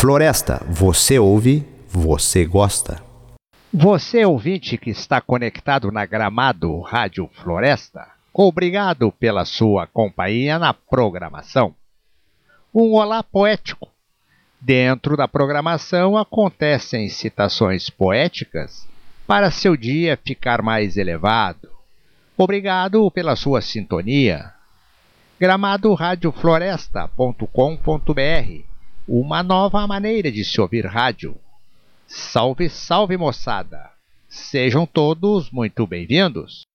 Floresta, você ouve, você gosta. Você, ouvinte que está conectado na Gramado Rádio Floresta, obrigado pela sua companhia na programação. Um olá poético. Dentro da programação acontecem citações poéticas para seu dia ficar mais elevado. Obrigado pela sua sintonia. gramadoradiofloresta.com.br, uma nova maneira de se ouvir rádio. Salve, salve, moçada! Sejam todos muito bem-vindos!